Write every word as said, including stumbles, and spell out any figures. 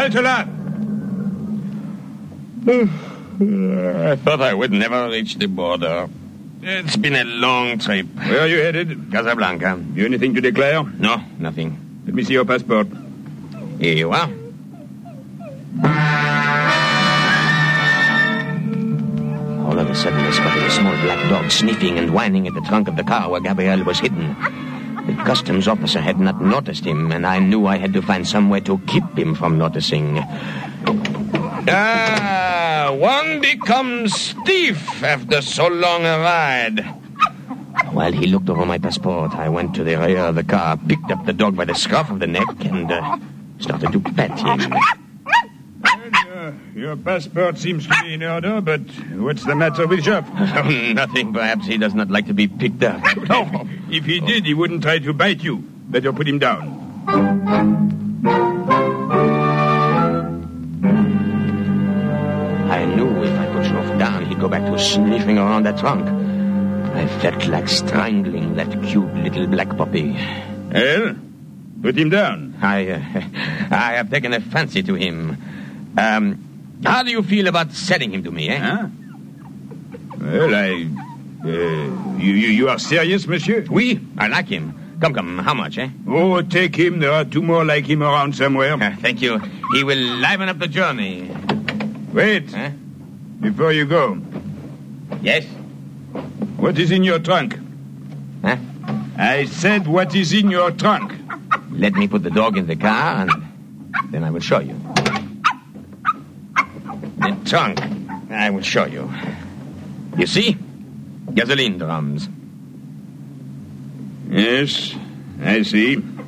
Halte là! I thought I would never reach the border. It's been a long trip. Where are you headed? Casablanca. You anything to declare? No, nothing. Let me see your passport. Here you are. All of a sudden, I spotted a small black dog sniffing and whining at the trunk of the car where Gabriel was hidden. The customs officer had not noticed him, and I knew I had to find some way to keep him from noticing. Ah, one becomes stiff after so long a ride. While he looked over my passport, I went to the rear of the car, picked up the dog by the scruff of the neck, and uh, started to pet him. Well, uh, your passport seems to be in order, but what's the matter with Job? Oh, nothing. Perhaps he does not like to be picked up. No, if he did, he wouldn't try to bite you. Better put him down. I knew if I put Job down, he'd go back to sniffing around that trunk. I felt like strangling that cute little black puppy. Well, put him down. I, uh, I have taken a fancy to him. Um, how do you feel about selling him to me, eh? Huh? Well, I... Uh, you, you, you are serious, monsieur? Oui, I like him. Come, come, how much, eh? Oh, take him. There are two more like him around somewhere. Uh, thank you. He will liven up the journey. Wait. Huh? Before you go. Yes? What is in your trunk? Huh? I said what is in your trunk. Let me put the dog in the car, and then I will show you. The trunk, I will show you. You see? Gasoline drums. Yes, I see.